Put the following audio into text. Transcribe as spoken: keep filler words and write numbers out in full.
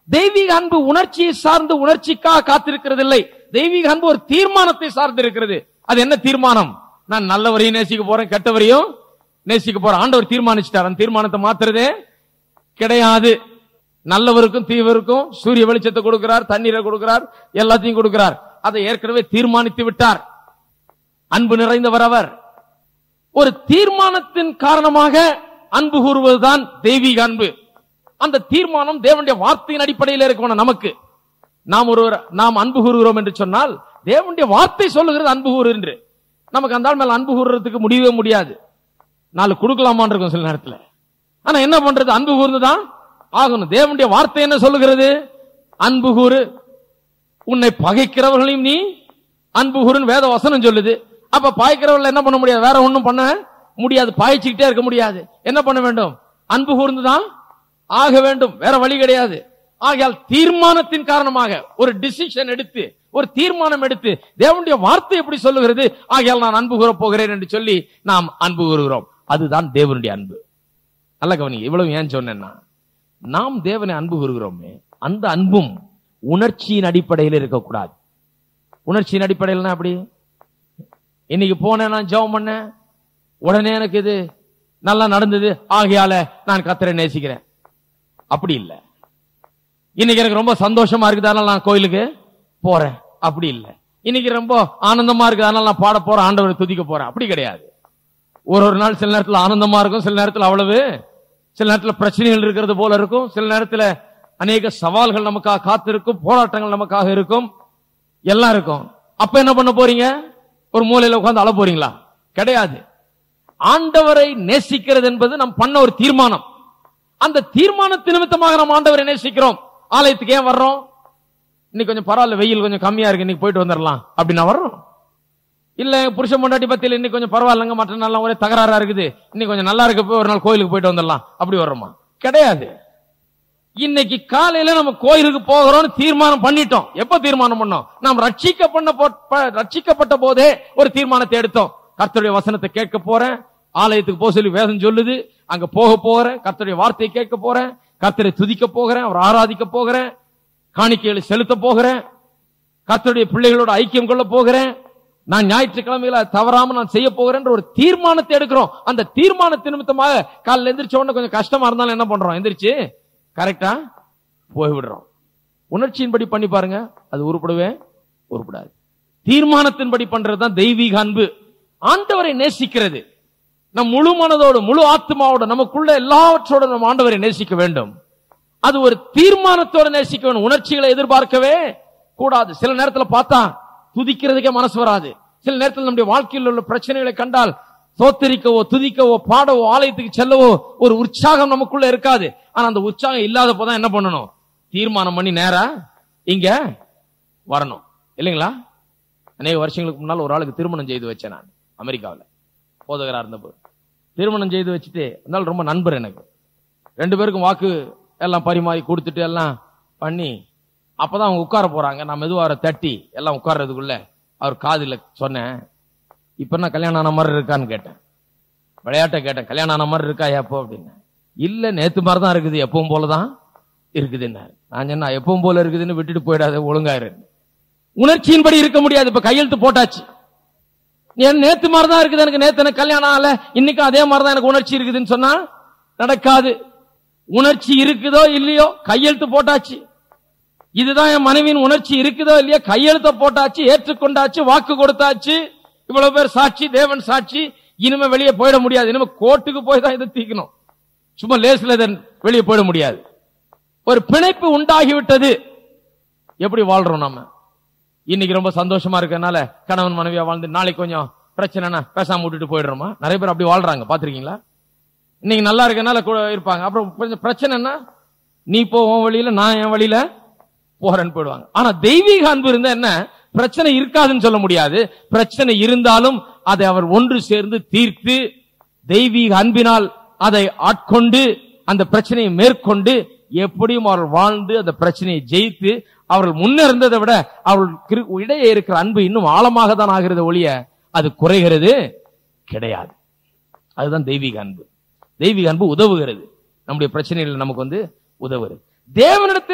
தெய்வீக அன்பு உணர்ச்சியை சார்ந்து உணர்ச்சிக்காக காத்திருக்கிறது இல்லை. தெய்வீக அன்பு ஒரு தீர்மானத்தை சார்ந்து இருக்கிறது. அது என்ன தீர்மானம்? நான் நல்லவரையும் நேசிக்க போறேன், கெட்டவரையும் நேசிக்க போறேன். ஆண்டவர் தீர்மானிச்சிட்டார். அந்த தீர்மானத்தை மாத்துறதே கிடையாது. நல்லவருக்கும் தீவருக்கும் சூரிய வெளிச்சத்தை கொடுக்கிறார், தண்ணீரை கொடுக்கிறார், எல்லாத்தையும் கொடுக்கிறார். அதை ஏற்கனவே தீர்மானித்து விட்டார். அன்பு நிறைந்தவர் அவர். ஒரு தீர்மானத்தின் காரணமாக அன்பு கூறுவதுதான் தெய்வீக அன்பு. அந்த தீர்மானம் தேவனுடைய வார்த்தையின் அடிப்படையில் இருக்கணும். நமக்கு நாம் ஒரு நாம் அன்பு கூறுகிறோம் என்று சொன்னால் தேவனுடைய வார்த்தை சொல்லுகிறது அன்பு கூறு என்று. நமக்கு அந்த மேல அன்பு கூறுறதுக்கு முடியவே முடியாது. நாலு கொடுக்கலாமான் இருக்கும் சில நேரத்தில். ஆனா என்ன பண்றது? அன்பு கூர்ந்துதான் ஆகணும். தேவனுடைய வார்த்தை என்ன சொல்லுகிறது? அன்பு கூறு. உன்னை பகைக்கிறவர்களையும் நீ அன்பு கூறுன்னு வேத வசனம் சொல்லுது. அப்ப பாய்க்கிறவர்கள் என்ன பண்ண முடியாது? வேற ஒண்ணும் பண்ண முடியாது. பாய்ச்சிக்கிட்டே இருக்க முடியாது. என்ன பண்ண வேண்டும்? அன்பு கூர்ந்துதான் ஆக வேண்டும். வேற வழி கிடையாது. ஆகையால் தீர்மானத்தின் காரணமாக ஒரு டிசிஷன் எடுத்து, ஒரு தீர்மானம் எடுத்து, தேவனுடைய வார்த்தை எப்படி சொல்லுகிறது, ஆகையால் நான் அன்பு கூறப் போகிறேன் என்று சொல்லி நாம் அன்பு கூறுகிறோம். அதுதான் தேவனுடைய அன்பு. நல்ல கவனிங்க. இவ்வளவு ஏன் சொன்னேன்னா, நாம் தேவனை அன்பு கூறுகிறோமே, அந்த அன்பும் உணர்ச்சியின் அடிப்படையில் இருக்கக்கூடாது. உணர்ச்சியின் அடிப்படையில் அப்படி இன்னைக்கு போனேன், நான் ஜெபம் பண்ணேன், உடனே எனக்கு இது நல்லா நடந்தது, ஆகையால நான் கர்த்தரை நேசிக்கிறேன். அப்படி இல்லை. இன்னைக்கு எனக்கு ரொம்ப சந்தோஷமா இருக்குது, அதனால நான் கோயிலுக்கு போறேன். அப்படி இல்லை. இன்னைக்கு ரொம்ப ஆனந்தமா இருக்குது, அதனால நான் பாட போறேன், ஆண்டவரை துதிக்க போறேன். அப்படி கிடையாது. ஒரு ஒரு நாள் சில நேரத்தில் ஆனந்தமா இருக்கும், சில நேரத்தில் அவ்வளவு, சில நேரத்தில் பிரச்சனைகள் இருக்கிறது போல இருக்கும், சில நேரத்தில் அநேக சவால்கள் நமக்காக காத்திருக்கும், போராட்டங்கள் நமக்காக இருக்கும், எல்லாம் இருக்கும். அப்ப என்ன பண்ண போறீங்க? ஒரு மூலையில உட்கார்ந்து அழ போறீங்களா? கிடையாது. ஆண்டவரை நேசிக்கிறது என்பது நாம் பண்ண ஒரு தீர்மானம். அந்த தீர்மானத்தின் நிமித்தமாக நாம் ஆண்டவரை நேசிக்கிறோம். ஆலயத்துக்கு ஏன் வர்றோம்? இன்னைக்கு கொஞ்சம் பரவாயில்ல, வெயில் கொஞ்சம் கம்மியா இருக்கு, இன்னைக்கு போயிட்டு வந்துடலாம் அப்படின்னா வர்றோம். இல்ல புருஷன் பொண்டாட்டி பத்தியில இன்னைக்கு கொஞ்சம் பரவாயில்லங்க, மற்ற நாள் ஒரே தகராறா இருக்குது, இன்னைக்கு கொஞ்சம் நல்லா இருக்க போய் ஒரு நாள் கோயிலுக்கு போயிட்டு வந்துடலாம் அப்படி வர்றோமா? கிடையாது. இன்னைக்கு காலையில நம்ம கோயிலுக்கு போகிறோம் தீர்மானம் பண்ணிட்டோம். எப்ப தீர்மானம் பண்ணோம்? நாம் ரட்சிக்கப்பட்ட ரட்சிக்கப்பட்ட போதே ஒரு தீர்மானத்தை எடுத்தோம். கர்த்தருடைய வசனத்தை கேட்க போறேன், ஆலயத்துக்கு போக சொல்லி வேதம் சொல்லுது, அங்க போக போறேன், கர்த்தருடைய வார்த்தையை கேட்க போறேன், கர்த்தரை துதிக்க போகிறேன், அவர் ஆராதிக்க போகிறேன், காணிக்கைகளை செலுத்த போகிறேன், கர்த்தருடைய பிள்ளைகளோட ஐக்கியம் கொள்ள போகிறேன், நான் ஞாயிற்றுக்கிழமையில தவறாம நான் செய்ய போகிறேன் ஒரு தீர்மானத்தை எடுக்கிறோம். அந்த தீர்மானத்தின் நிமித்தமாக காலையில் எந்திரிச்ச உடனே கொஞ்சம் கஷ்டமா இருந்தாலும் என்ன பண்றோம்? எந்திரிச்சு கரெக்டா போய்விடுறோம். உணர்ச்சியின்படி பண்ணி பாருங்க, அது உருப்படவே உருப்படாது. தீர்மானத்தின்படி பண்றதுதான் தெய்வீக அன்பு. ஆண்டவரை நேசிக்கிறது நம் முழு மனதோடு முழு ஆத்மாவோடு நமக்குள்ள எல்லாவற்றோடு நம் ஆண்டவரை நேசிக்க வேண்டும். அது ஒரு தீர்மானத்தோடு நேசிக்க வேண்டும். உணர்ச்சிகளை எதிர்பார்க்கவே கூடாது. சில நேரத்தில் பார்த்தா துதிக்கிறதுக்கே மனசு வராது. சில நேரத்தில் நம்முடைய வாழ்க்கையில் உள்ள பிரச்சனைகளை கண்டால் தோத்தரிக்கவோ துதிக்கவோ பாடவோ ஆலயத்துக்கு செல்லவோ ஒரு உற்சாகம் நமக்குள்ள இருக்காது. ஆனா அந்த உற்சாகம் இல்லாத போதான் என்ன பண்ணணும்? தீர்மானம் பண்ணி நேரா இங்க வரணும். இல்லைங்களா? அநேக வருஷங்களுக்கு முன்னால் ஒரு ஆளுக்கு திருமணம் செய்து வச்சேன். நான் அமெரிக்காவில் போதகரா இருந்தபோது திருமணம் செய்து வச்சுட்டு இருந்தாலும் ரொம்ப நண்பர் எனக்கு. ரெண்டு பேருக்கும் வாக்கு எல்லாம் பரிமாறி கொடுத்துட்டு எல்லாம் பண்ணி அப்பதான் அவங்க உட்கார போறாங்க. நான் மெதுவார தட்டி எல்லாம் உட்கார்றதுக்குள்ள அவர் காதுல சொன்னேன், இப்ப நான் கல்யாணம் ஆன மாதிரி இருக்கான்னு கேட்டேன். விளையாட்ட கேட்டேன், கல்யாணம் ஆன மாதிரி இருக்கா எப்போ அப்படின்னு. இல்ல நேத்து மாதிரிதான் இருக்குது, எப்பவும் போலதான் இருக்குதுன்னு. நான் சொன்னா எப்பவும் போல இருக்குதுன்னு விட்டுட்டு போயிடாத, ஒழுங்காயிரு. உணர்ச்சியின்படி இருக்க முடியாது. இப்ப கையெழுத்து போட்டாச்சு, நேத்து மாதிரிதான் இருக்குது, எனக்கு நேத்து எனக்கு கல்யாணம் ஆகல, இன்னைக்கு அதே மாதிரிதான் எனக்கு உணர்ச்சி இருக்குதுன்னு சொன்னா நடக்காது. உணர்ச்சி இருக்குதோ இல்லையோ கையெழுத்து போட்டாச்சு. இதுதான் என் மனைவியின் உணர்ச்சி இருக்குதோ இல்லையோ கையெழுத்த போட்டாச்சு, ஏற்றுக்கொண்டாச்சு, வாக்கு கொடுத்தாச்சு. இவ்வளவு பேர் சாட்சி, தேவன் சாட்சி. இனிமே வெளியே போயிட முடியாது. இனிமே கோர்ட்டுக்கு போய் தான் இதை தீக்கணும். சும்மா லேஸ்ல வெளியே போயிட முடியாது. ஒரு பிணைப்பு உண்டாகிவிட்டது. எப்படி வாழ்றோம் நம்ம? இன்னைக்கு ரொம்ப சந்தோஷமா இருக்கனால கணவன் மனைவியா வாழ்ந்து நாளைக்கு கொஞ்சம் பிரச்சனைனா பேசாம விட்டுட்டு போயிடுறோமா? நிறைய பேர் அப்படி வாழ்றாங்க, பாத்திருக்கீங்களா? இன்னைக்கு நல்லா இருக்கனால இருப்பாங்க, அப்புறம் பிரச்சனைனா நீ போ உன் வழியில, நான் என் வழியில போறேன்னு போயிடுவாங்க. ஆனா தெய்வீக அன்பு இருந்தா என்ன? பிரச்சனை இருக்காதுன்னு சொல்ல முடியாது. பிரச்சனை இருந்தாலும் அதை அவர் ஒன்று சேர்ந்து தீர்த்து தெய்வீக அன்பினால் அதை ஆட்கொண்டு அந்த பிரச்சனையை மேற்கொண்டு எப்படியும் அவர்கள் வாழ்ந்து அந்த பிரச்சனையை ஜெயித்து அவர்கள் முன்னிருந்ததை விட அவர்கள் இடையே இருக்கிற அன்பு இன்னும் ஆழமாக தான் ஆகிறது ஒழிய அது குறைகிறது கிடையாது. அதுதான் தெய்வீக அன்பு. தெய்வீக அன்பு உதவுகிறது, நம்முடைய பிரச்சனைகள் நமக்கு வந்து உதவுகிறது. தேவனிடத்தில்